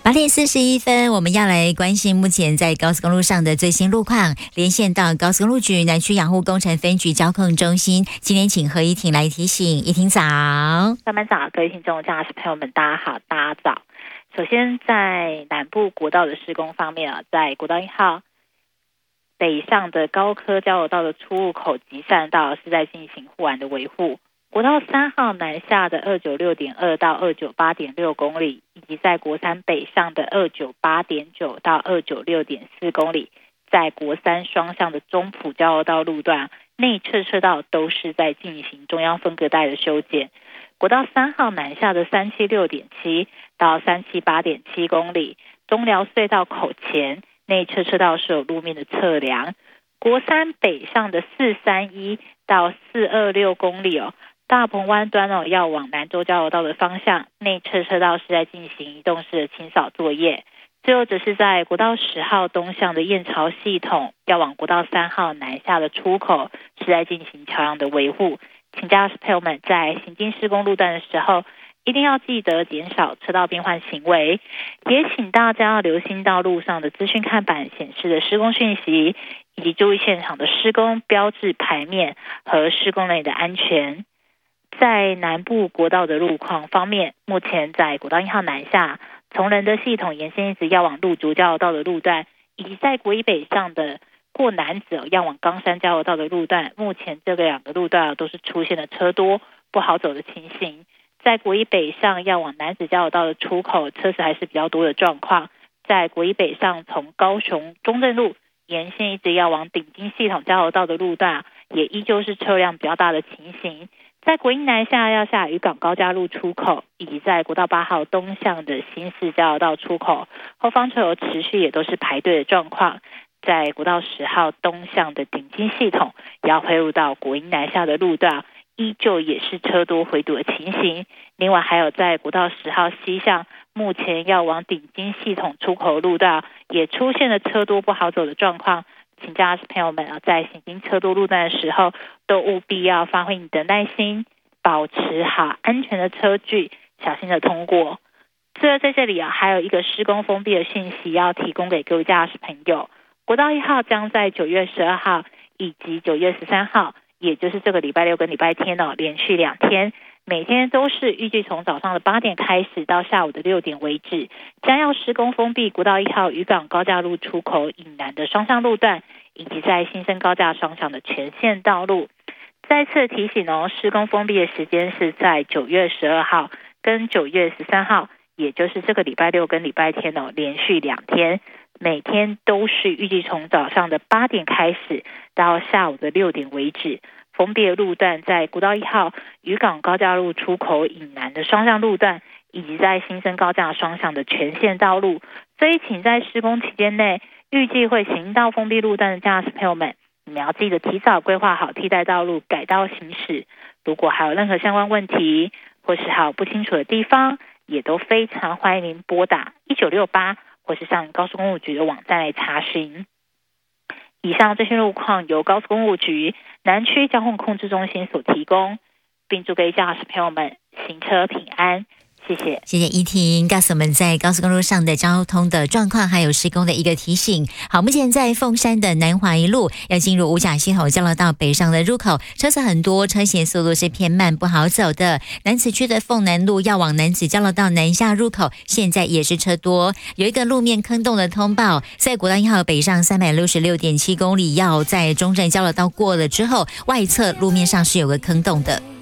8:41，我们要来关心目前在高速公路上的最新路况，连线到高速公路局南区养护工程分局交控中心。今天请何怡婷来提醒。怡婷早。 上班早，各位听众驾驶朋友们大家好，大家早。首先在南部国道的施工方面在国道1号北上的高科交流道的出入口及善道是在进行护栏的维护。国道3号南下的 296.2 到 298.6 公里，以及在国3北上的 298.9 到 296.4 公里，在国3双向的中埔交流道路段内侧车道都是在进行中央分隔带的修剪。国道3号南下的 376.7 到 378.7 公里，中寮隧道口前内侧车道是有路面的测量。国3北上的431到426公里大鹏湾端要往南州交流道的方向，内侧车道是在进行移动式的清扫作业。最后则是在国道10号东向的燕巢系统要往国道3号南下的出口是在进行桥梁的维护。请驾驶朋友们在行经施工路段的时候，一定要记得减少车道变换行为，也请大家要留心道路上的资讯看板显示的施工讯息，以及注意现场的施工标志牌面和施工内的安全。在南部国道的路况方面，目前在国道1号南下从仁德系统沿线一直要往鹿竹交流道的路段，以及在国1北上的过南子要往冈山交流道的路段，目前这两个路段都是出现了车多不好走的情形。在国1北上要往南子交流道的出口，车子还是比较多的状况。在国1北上从高雄中正路沿线一直要往顶金系统交流道的路段也依旧是车辆比较大的情形。在国1南下要下渔港高架路出口，以及在国道8号东向的新市交流道出口，后方车流持续也都是排队的状况。在国道10号东向的顶金系统也要汇入到国1南下的路段，依旧也是车多回堵的情形。另外还有在国道10号西向目前要往顶金系统出口路段也出现了车多不好走的状况。请驾驶朋友们在行经车多路段的时候，都务必要发挥你的耐心，保持好安全的车距，小心的通过。最后在这里还有一个施工封闭的讯息要提供给各位驾驶朋友。国道1号将在9月12号以及9月13号，也就是这个礼拜六跟礼拜天连续2天，每天都是预计从早上的8点开始到下午的6点为止，将要施工封闭国道1号渔港高架路出口以南的双向路段，以及在新生高架双向的全线道路。再次提醒施工封闭的时间是在9月12号跟9月13号，也就是这个礼拜六跟礼拜天连续2天，每天都是预计从早上的8点开始到下午的6点为止。封闭的路段在国道1号渔港高架路出口以南的双向路段，以及在新生高架双向的全线道路。所以请在施工期间内预计会行到封闭路段的驾驶朋友们，你们要记得提早规划好替代道路改道行驶。如果还有任何相关问题，或是还有不清楚的地方，也都非常欢迎您拨打1968，或是上高速公路局的网站来查询。以上这些路况由高速公路局南区交通控制中心所提供，并祝各位驾驶朋友们行车平安。谢谢， 谢谢怡婷告诉我们在高速公路上的交通的状况，还有施工的一个提醒。好，目前在凤山的南华一路要进入五甲系统交流道北上的入口，车子很多，车行速度是偏慢，不好走的。南子区的凤南路要往南子交流道南下入口，现在也是车多，有一个路面坑洞的通报，在国道1号北上 366.7 公里，要在中正交流道过了之后，外侧路面上是有个坑洞的。